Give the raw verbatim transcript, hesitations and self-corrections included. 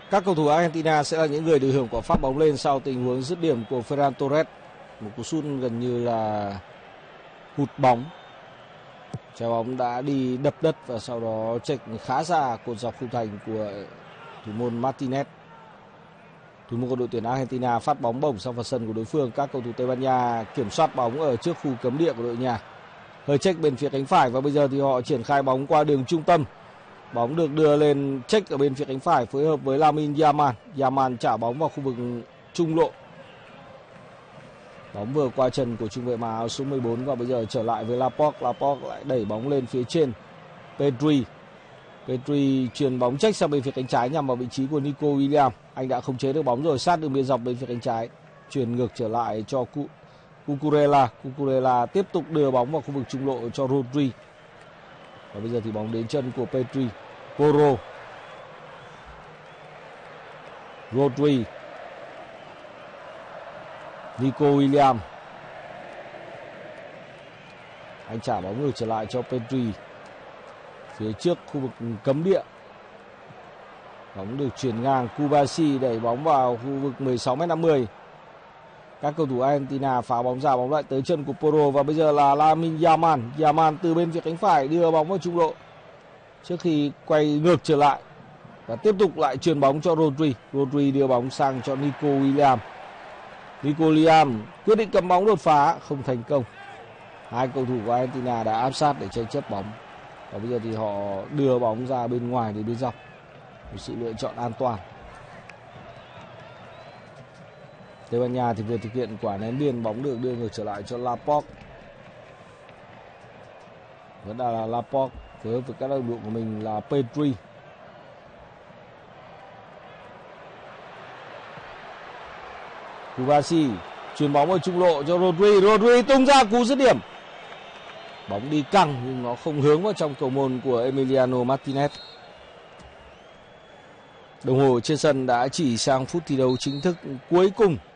Các cầu thủ Argentina sẽ là những người được hưởng quả phát bóng lên sau tình huống dứt điểm của Ferran Torres. Một cú sút gần như là hụt bóng. Trái bóng đã đi đập đất và sau đó chệch khá xa cột dọc khung thành của thủ môn Martinez. Thủ môn của đội tuyển Argentina phát bóng bổng sang phần sân của đối phương. Các cầu thủ Tây Ban Nha kiểm soát bóng ở trước khu cấm địa của đội nhà. Hơi chếch bên phía cánh phải và bây giờ thì họ triển khai bóng qua đường trung tâm. Bóng được đưa lên chếch ở bên phía cánh phải phối hợp với Lamine Yamal. Yamal trả bóng vào khu vực trung lộ. Bóng vừa qua chân của trung vệ mã áo số mười bốn và bây giờ trở lại với Laporte. Laporte lại đẩy bóng lên phía trên. Pedri. Pedri chuyền bóng chếch sang bên phía cánh trái nhằm vào vị trí của Nico Williams. Anh đã khống chế được bóng rồi, sát đường biên dọc bên phía cánh trái. Chuyền ngược trở lại cho Cucurella. Cucurella tiếp tục đưa bóng vào khu vực trung lộ cho Rodri. Và bây giờ thì bóng đến chân của Pedri. Porro. Rodri. Nico Williams. Anh trả bóng ngược trở lại cho Pedri. Phía trước khu vực cấm địa. Bóng được chuyển ngang. Kubasi đẩy bóng vào khu vực mười sáu mét năm mươi. Các cầu thủ Argentina phá bóng ra, bóng lại tới chân của Porro. Và bây giờ là Lamine Yamal. Yamal từ bên phía cánh phải đưa bóng vào trung lộ trước khi quay ngược trở lại. Và tiếp tục lại chuyền bóng cho Rodri. Rodri đưa bóng sang cho Nico Williams. Nico Williams quyết định cầm bóng đột phá, không thành công. Hai cầu thủ của Argentina đã áp sát để tranh chấp bóng. Và bây giờ thì họ đưa bóng ra bên ngoài để bên dọc. Một sự lựa chọn an toàn. Tây Ban Nha thì vừa thực hiện quả ném biên, bóng được đưa ngược trở lại cho Laporte. Vẫn là Laporte phối hợp với các đồng đội của mình là Pedri. Kubasi chuyền bóng ở trung lộ cho Rodri. Rodri tung ra cú dứt điểm. Bóng đi căng nhưng nó không hướng vào trong cầu môn của Emiliano Martinez. Đồng hồ trên sân đã chỉ sang phút thi đấu chính thức cuối cùng